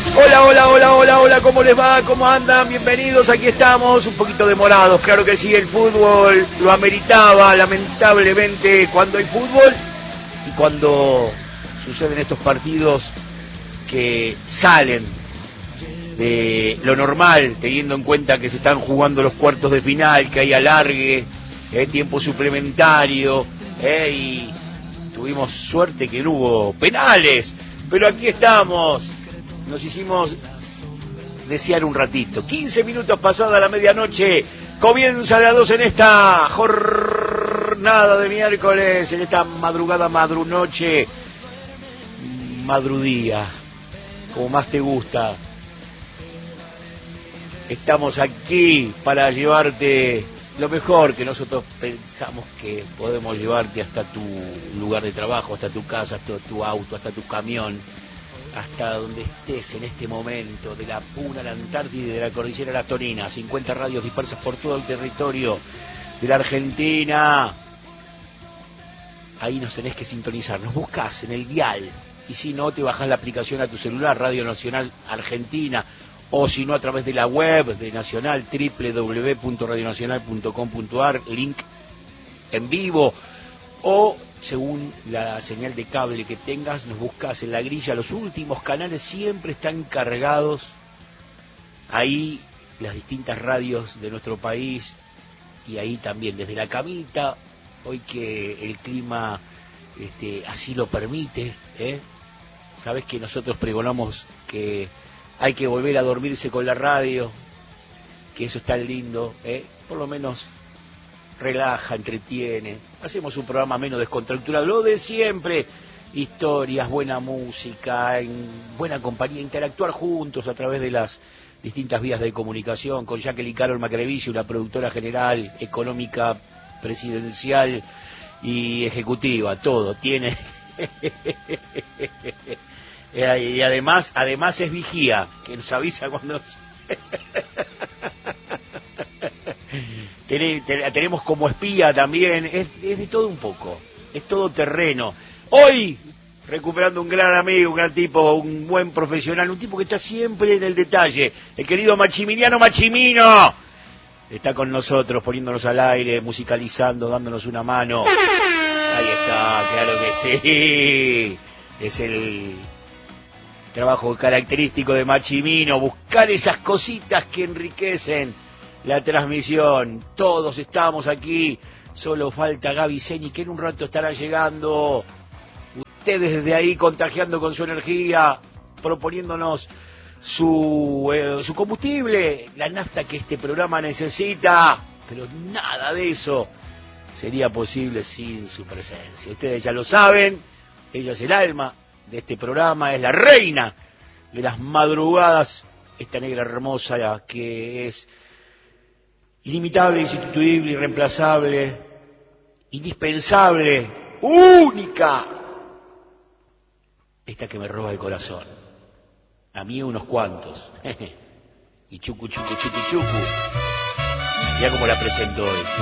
Hola, hola, hola, hola, hola, ¿cómo les va? ¿Cómo andan? Bienvenidos, aquí estamos, un poquito demorados, claro que sí, el fútbol lo ameritaba, lamentablemente, cuando hay fútbol y cuando suceden estos partidos que salen de lo normal, teniendo en cuenta que se están jugando los cuartos de final, que hay alargue, tiempo suplementario, y tuvimos suerte que no hubo penales, pero aquí estamos. Nos hicimos desear un ratito. 15 minutos pasada la medianoche. Comienza de a 2 en esta jornada de miércoles, en esta madrugada, madrunoche, madrudía, como más te gusta. Estamos aquí para llevarte lo mejor que nosotros pensamos que podemos llevarte hasta tu lugar de trabajo, hasta tu casa, hasta tu auto, hasta tu camión, hasta donde estés en este momento, de la Puna a la Antártida y de la Cordillera a la Tonina. 50 radios dispersas por todo el territorio de la Argentina. Ahí nos tenés que sintonizar, nos buscás en el dial, y si no, te bajás la aplicación a tu celular, Radio Nacional Argentina, o si no, a través de la web de Nacional, www.radionacional.com.ar, link en vivo, o según la señal de cable que tengas, nos buscas en la grilla. Los últimos canales siempre están cargados ahí, las distintas radios de nuestro país, y ahí también desde la camita, hoy que el clima así lo permite, sabes que nosotros pregonamos que hay que volver a dormirse con la radio, que eso está lindo, por lo menos relaja, entretiene. Hacemos un programa menos descontracturado, lo de siempre, historias, buena música, en buena compañía, interactuar juntos a través de las distintas vías de comunicación, con Jacqueline Carol Macrevici, una productora general, económica, presidencial y ejecutiva, todo tiene. Y además es vigía, que nos avisa cuando tenemos como espía también, es de todo un poco, es todo terreno. Hoy, recuperando un gran amigo, un gran tipo, un buen profesional, un tipo que está siempre en el detalle, el querido Maximiliano Machimino, está con nosotros, poniéndonos al aire, musicalizando, dándonos una mano. Ahí está, claro que sí, es el trabajo característico de Machimino, buscar esas cositas que enriquecen la transmisión. Todos estamos aquí, solo falta Gaby Seni, que en un rato estará llegando. Ustedes desde ahí contagiando con su energía, proponiéndonos su combustible, la nafta que este programa necesita, pero nada de eso sería posible sin su presencia. Ustedes ya lo saben, ella es el alma de este programa, es la reina de las madrugadas, esta negra hermosa que es inimitable, insustituible, irreemplazable, indispensable, única, esta que me roba el corazón, a mí unos cuantos, y chucu, chucu, chucu, chucu, ya como la presento hoy.